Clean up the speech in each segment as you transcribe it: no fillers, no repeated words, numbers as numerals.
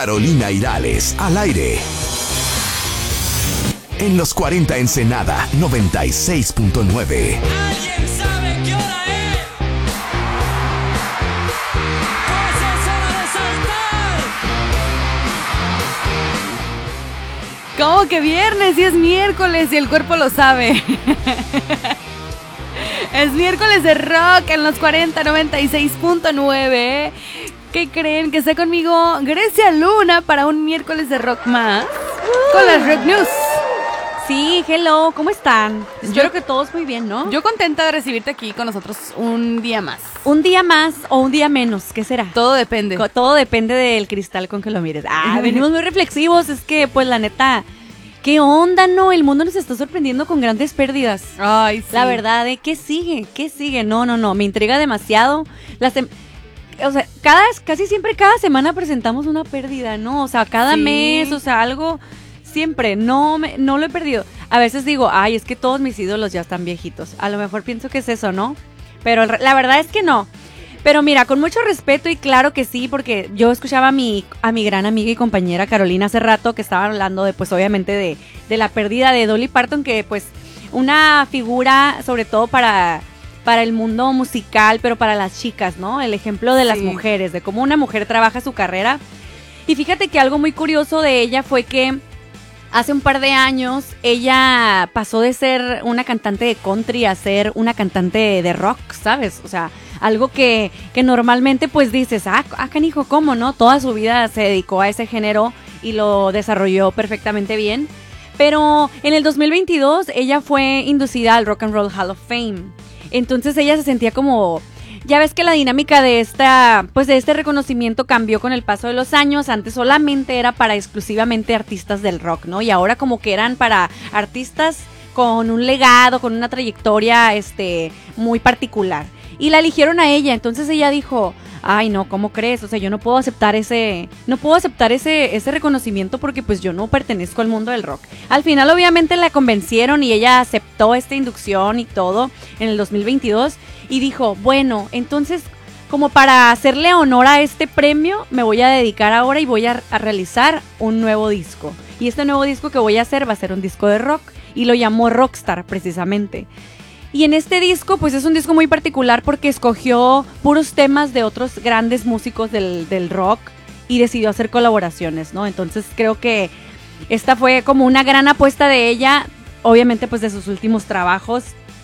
Carolina Irales, al aire. En los 40 Ensenada, 96.9. ¿Alguien sabe qué hora es? Pues es hora de saltar. ¿Cómo que viernes? Y es miércoles y el cuerpo lo sabe. Es miércoles de rock en los 40, 96.9. ¿Qué creen? Que está conmigo Grecia Luna para un miércoles de rock más con las Rock News. Sí, hello, ¿cómo están? Espero que todos muy bien, ¿no? Yo contenta de recibirte aquí con nosotros un día más. Un día más o un día menos, ¿qué será? Todo depende. Todo depende del cristal con que lo mires. Venimos muy reflexivos, es que pues la neta, ¿qué onda, no? El mundo nos está sorprendiendo con grandes pérdidas. Ay, sí. La verdad, ¿qué sigue? ¿Qué sigue? No, me intriga demasiado. O sea, casi siempre cada semana presentamos una pérdida, ¿no? O sea, cada mes, o sea, algo... Siempre, no lo he perdido. A veces digo, ay, es que todos mis ídolos ya están viejitos. A lo mejor pienso que es eso, ¿no? Pero la verdad es que no. Pero mira, con mucho respeto y claro que sí, porque yo escuchaba a mi gran amiga y compañera Carolina hace rato que estaba hablando de, pues obviamente de la pérdida de Dolly Parton, que pues una figura sobre todo para el mundo musical, pero para las chicas, ¿no? El ejemplo de las mujeres, de cómo una mujer trabaja su carrera. Y fíjate que algo muy curioso de ella fue que hace un par de años ella pasó de ser una cantante de country a ser una cantante de rock, ¿sabes? O sea, algo que normalmente pues dices, canijo, ¿cómo no? Toda su vida se dedicó a ese género y lo desarrolló perfectamente bien. Pero en el 2022 ella fue inducida al Rock and Roll Hall of Fame. Entonces ella se sentía como... Ya ves que la dinámica de este reconocimiento cambió con el paso de los años. Antes solamente era para exclusivamente artistas del rock, ¿no? Y ahora como que eran para artistas con un legado, con una trayectoria muy particular. Y la eligieron a ella, entonces ella dijo, ay no, ¿cómo crees? O sea, yo no puedo aceptar ese reconocimiento porque pues yo no pertenezco al mundo del rock. Al final obviamente la convencieron y ella aceptó esta inducción y todo en el 2022 y dijo, bueno, entonces como para hacerle honor a este premio me voy a dedicar ahora y voy a realizar un nuevo disco. Y este nuevo disco que voy a hacer va a ser un disco de rock y lo llamó Rockstar precisamente. Y en este disco, pues es un disco muy particular porque escogió puros temas de otros grandes músicos del rock y decidió hacer colaboraciones, ¿no? Entonces creo que esta fue como una gran apuesta de ella, obviamente pues de sus últimos trabajos,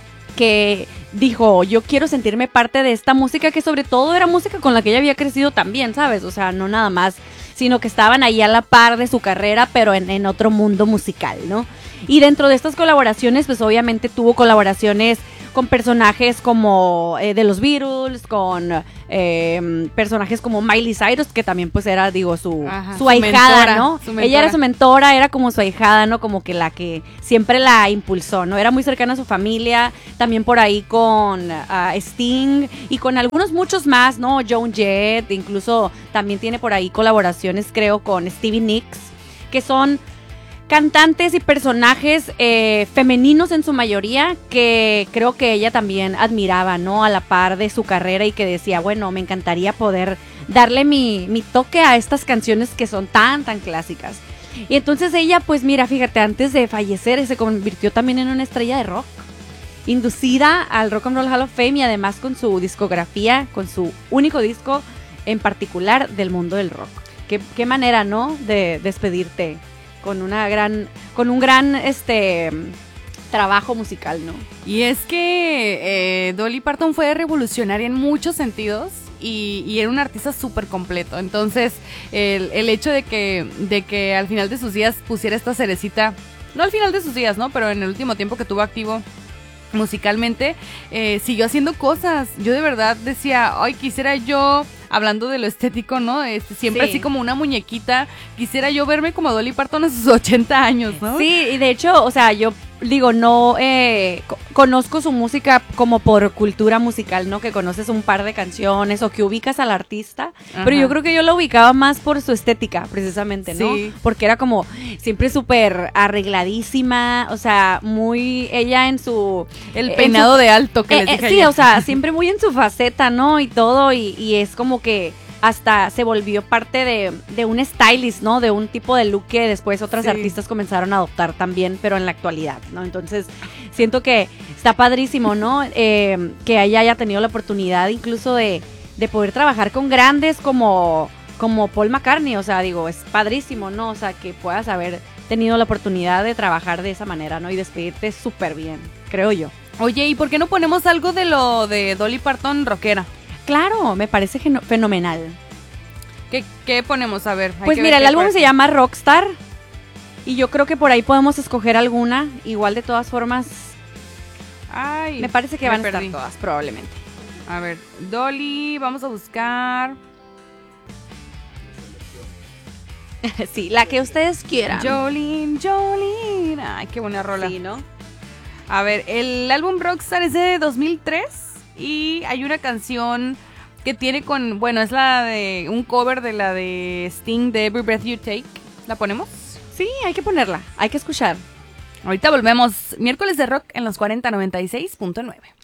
que dijo, yo quiero sentirme parte de esta música que sobre todo era música con la que ella había crecido también, ¿sabes? O sea, no nada más, sino que estaban ahí a la par de su carrera, pero en otro mundo musical, ¿no? Y dentro de estas colaboraciones, pues obviamente tuvo colaboraciones con personajes como de los Beatles, con personajes como Miley Cyrus, que también pues era, digo, su ahijada, mentora, ¿no? Ella era su mentora, era como su ahijada, ¿no? Como que la que siempre la impulsó, ¿no? Era muy cercana a su familia, también por ahí con Sting y con algunos muchos más, ¿no? Joan Jett, incluso también tiene por ahí colaboraciones, creo, con Stevie Nicks, que son cantantes y personajes femeninos en su mayoría que creo que ella también admiraba, ¿no? A la par de su carrera y que decía, bueno, me encantaría poder darle mi toque a estas canciones que son tan clásicas. Y entonces ella, pues mira, fíjate, antes de fallecer se convirtió también en una estrella de rock, inducida al Rock and Roll Hall of Fame y además con su discografía, con su único disco en particular del mundo del rock. Qué manera, ¿no? De despedirte con un gran trabajo musical, ¿no? Y es que Dolly Parton fue revolucionaria en muchos sentidos y era un artista súper completo. Entonces, el hecho de que al final de sus días pusiera esta cerecita, no al final de sus días, ¿no? Pero en el último tiempo que tuvo activo musicalmente, siguió haciendo cosas. Yo de verdad decía, ay, quisiera yo, hablando de lo estético, ¿no? Siempre así como una muñequita, quisiera yo verme como Dolly Parton a sus 80 años, ¿no? Sí, y de hecho, o sea, yo digo, no conozco su música como por cultura musical, ¿no? Que conoces un par de canciones o que ubicas al artista. Ajá. Pero yo creo que yo lo ubicaba más por su estética, precisamente, ¿no? Sí. Porque era como siempre súper arregladísima, o sea, muy ella en su... El peinado de alto que les dije sí, o sea, siempre muy en su faceta, ¿no? Y todo, y es como que hasta se volvió parte de un stylist, ¿no? De un tipo de look que después otras Sí. artistas comenzaron a adoptar también, pero en la actualidad, ¿no? Entonces, siento que está padrísimo, ¿no? Que ella haya tenido la oportunidad incluso de poder trabajar con grandes como Paul McCartney, o sea, digo, es padrísimo, ¿no? O sea, que puedas haber tenido la oportunidad de trabajar de esa manera, ¿no? Y despedirte súper bien, creo yo. Oye, ¿y por qué no ponemos algo de lo de Dolly Parton rockera? Claro, me parece fenomenal. ¿Qué ponemos? A ver. hay Pues que mira, ver el qué álbum se parte. llama Rockstar y yo creo que por ahí podemos escoger alguna. Igual de todas formas, Ay, me parece que me van a perdí. estar todas, probablemente. A ver, Dolly, vamos a buscar. Sí, la que ustedes quieran. Jolene, Jolene. Ay, qué buena rola. Sí, ¿no? A ver, el álbum Rockstar es de 2003 y hay una canción que tiene bueno, es la de un cover de la de Sting de Every Breath You Take. ¿La ponemos? Sí, hay que ponerla, hay que escuchar. Ahorita volvemos. Miércoles de rock en los 4096.9.